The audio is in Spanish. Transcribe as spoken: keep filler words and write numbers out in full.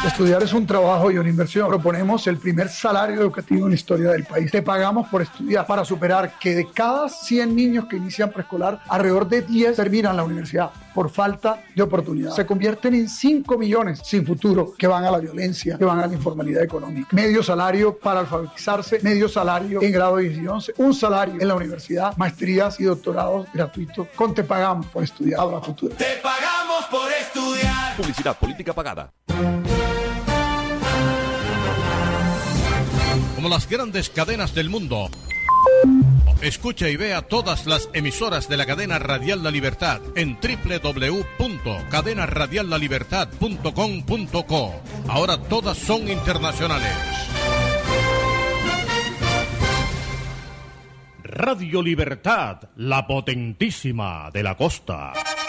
Estudiar es un trabajo y una inversión. Proponemos el primer salario educativo en la historia del país. Te pagamos por estudiar para superar que de cada cien niños que inician preescolar, alrededor de diez terminan la universidad por falta de oportunidad. Se convierten en cinco millones sin futuro que van a la violencia, que van a la informalidad económica. Medio salario para alfabetizarse, medio salario en grado diez y once, un salario en la universidad, maestrías y doctorados gratuitos. Con Te Pagamos por Estudiar. Habla futuro. Te pagamos por estudiar. Publicidad política pagada. Como las grandes cadenas del mundo. Escucha y vea todas las emisoras de la cadena Radial La Libertad en doble u doble u doble u punto cadena radial la libertad punto com punto co. Ahora todas son internacionales. Radio Libertad, la potentísima de la costa.